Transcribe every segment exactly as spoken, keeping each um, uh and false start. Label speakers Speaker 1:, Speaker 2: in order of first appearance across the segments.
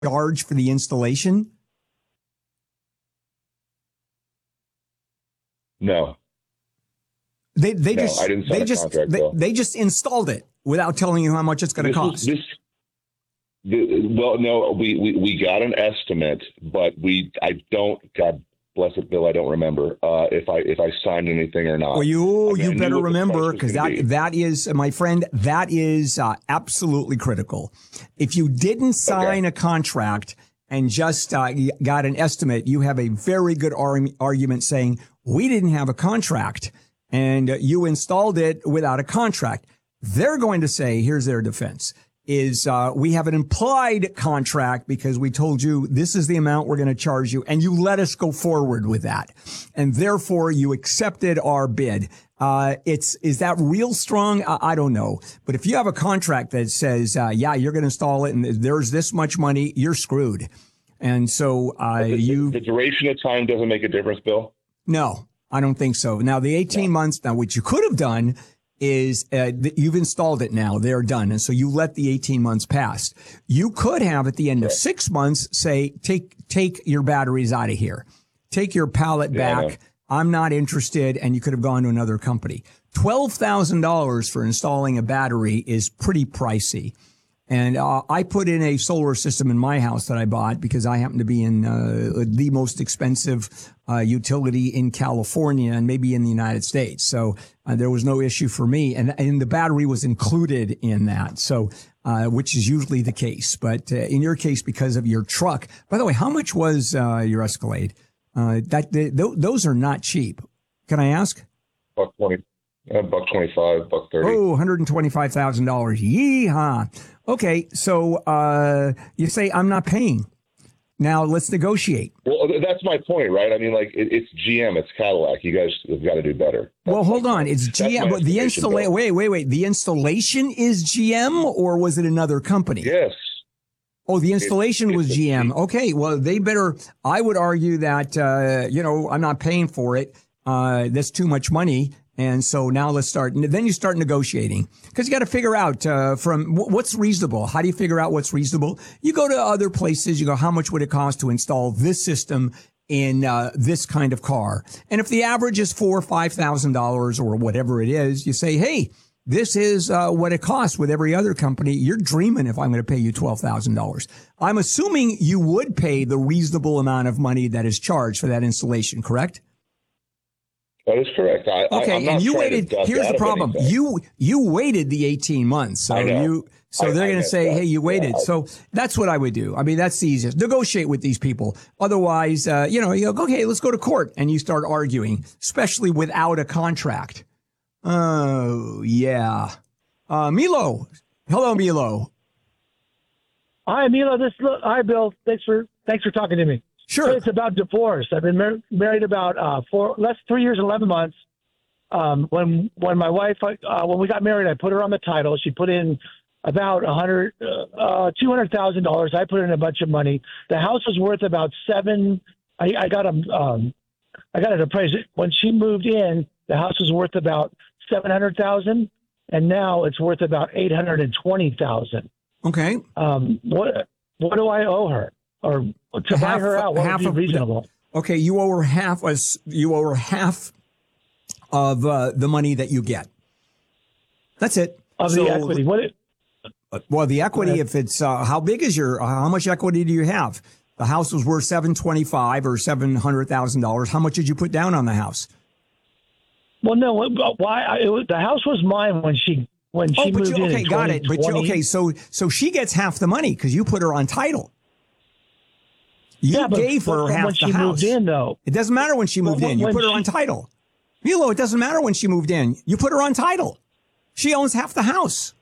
Speaker 1: charge for the installation?
Speaker 2: No.
Speaker 1: They they
Speaker 2: no,
Speaker 1: just
Speaker 2: I didn't sign
Speaker 1: they
Speaker 2: a
Speaker 1: just
Speaker 2: contract,
Speaker 1: they,
Speaker 2: Bill.
Speaker 1: they just installed it without telling you how much it's going to cost.
Speaker 2: Was, this, the, well, no, we, we we got an estimate, but we I don't. God bless it, Bill. I don't remember uh, if I if I signed anything or not.
Speaker 1: Well, you
Speaker 2: I mean,
Speaker 1: you better remember, because that
Speaker 2: be.
Speaker 1: that is, my friend, that is uh, absolutely critical. If you didn't sign
Speaker 2: okay.
Speaker 1: a contract and just uh, got an estimate, you have a very good ar- argument saying we didn't have a contract and uh, you installed it without a contract. They're going to say, here's their defense, is uh, we have an implied contract because we told you this is the amount we're going to charge you, and you let us go forward with that. And therefore, you accepted our bid. Uh, it's is that real strong? I, I don't know. But if you have a contract that says, uh, yeah, you're going to install it and there's this much money, you're screwed. And so uh,
Speaker 2: the,
Speaker 1: you...
Speaker 2: The duration of time doesn't make a difference, Bill?
Speaker 1: No, I don't think so. Now, the eighteen no. months, now what you could have done is uh, you've installed it now. They're done. And so you let the eighteen months pass. You could have at the end of six months say, take take your batteries out of here. Take your pallet
Speaker 2: yeah,
Speaker 1: back. I'm not interested. And you could have gone to another company. twelve thousand dollars for installing a battery is pretty pricey. And uh, I put in a solar system in my house that I bought because I happen to be in uh, the most expensive uh, utility in California and maybe in the United States. So uh, there was no issue for me. And, and the battery was included in that, so uh, which is usually the case. But uh, in your case, because of your truck. By the way, how much was uh, your Escalade? Uh, that th- those are not cheap. Can I ask?
Speaker 2: Buck twenty. Uh, buck twenty-five, buck thirty.
Speaker 1: Oh, one hundred twenty-five thousand dollars. Yeehaw. Okay, so uh, you say I'm not paying. Now let's negotiate.
Speaker 2: Well, that's my point, right? I mean, like it, it's G M, it's Cadillac. You guys have got to do better. That's
Speaker 1: well, hold on. It's G M, but the installation. Wait, wait, wait. The installation is G M, or was it another company?
Speaker 2: Yes.
Speaker 1: Oh, the installation
Speaker 2: it's,
Speaker 1: was
Speaker 2: it's
Speaker 1: G M. Okay, well, they better. I would argue that uh, you know I'm not paying for it. Uh, that's too much money. And so now let's start. And then you start negotiating because you got to figure out uh, from w- what's reasonable. How do you figure out what's reasonable? You go to other places. You go, how much would it cost to install this system in uh, this kind of car? And if the average is four or five thousand dollars or whatever it is, you say, hey, this is uh, what it costs with every other company. You're dreaming if I'm going to pay you twelve thousand dollars. I'm assuming you would pay the reasonable amount of money that is charged for that installation, correct?
Speaker 2: That is correct. I,
Speaker 1: okay,
Speaker 2: I, I'm not
Speaker 1: and you waited. Here's the problem: you you waited the eighteen months, so you so
Speaker 2: I,
Speaker 1: they're going to say,
Speaker 2: that.
Speaker 1: "Hey, you waited."
Speaker 2: Yeah.
Speaker 1: So that's what I would do. I mean, that's the easiest. Negotiate with these people. Otherwise, uh, you know, you go, "Okay, let's go to court," and you start arguing, especially without a contract. Oh yeah, uh, Milo. Hello, Milo.
Speaker 3: Hi, Milo. This hi, Bill. Thanks for thanks for talking to me.
Speaker 1: Sure.
Speaker 3: It's about divorce. I've been mar- married about uh, four, less three years, eleven months. Um, when when my wife, uh, when we got married, I put her on the title. She put in about a hundred, uh, two hundred thousand dollars. I put in a bunch of money. The house was worth about seven. I, I got a, um, I got it appraised. When she moved in, the house was worth about seven hundred thousand, and now it's worth about eight hundred and twenty thousand.
Speaker 1: Okay.
Speaker 3: Um, what what do I owe her? Or to
Speaker 1: half,
Speaker 3: buy her out, what
Speaker 1: half
Speaker 3: would be reasonable?
Speaker 1: Of, okay, you owe her half. You owe her half of uh, the money that you get. That's it.
Speaker 3: Of
Speaker 1: so,
Speaker 3: the equity. What? It,
Speaker 1: well, the equity. If it's uh, how big is your? Uh, how much equity do you have? The house was worth seven twenty five or seven hundred thousand dollars. How much did you put down on the house?
Speaker 3: Well, no. Why? It was, the house was mine when she when she
Speaker 1: oh,
Speaker 3: moved
Speaker 1: you,
Speaker 3: in.
Speaker 1: Okay,
Speaker 3: in
Speaker 1: got it. But you, okay, so so she gets half the money because you put her on title. You
Speaker 3: yeah, but,
Speaker 1: gave her
Speaker 3: but
Speaker 1: half
Speaker 3: when
Speaker 1: the
Speaker 3: she
Speaker 1: house.
Speaker 3: moved in, though.
Speaker 1: It doesn't matter when she moved
Speaker 3: well,
Speaker 1: in. You put her
Speaker 3: she,
Speaker 1: on title. Milo, it doesn't matter when she moved in. You put her on title. She owns half the house.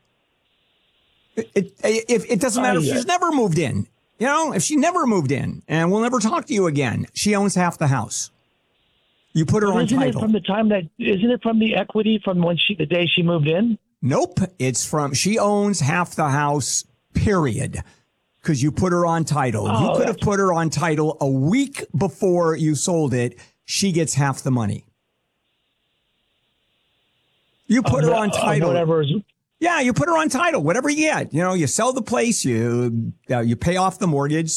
Speaker 1: It, it, it, it doesn't matter oh, if yeah. she's never moved in. You know, if she never moved in and we'll never talk to you again, she owns half the house. You put her
Speaker 3: but
Speaker 1: on
Speaker 3: isn't
Speaker 1: title.
Speaker 3: It from the time that, isn't it from the equity from when she, the day she moved in?
Speaker 1: Nope. It's from, she owns half the house, period. Because you put her on title. Oh, you could have put her on title a week before you sold it. She gets half the money. You put
Speaker 3: uh,
Speaker 1: her on title.
Speaker 3: Uh, whatever.
Speaker 1: Yeah, you put her on title, whatever you get. You know, you sell the place, you uh, you pay off the mortgage.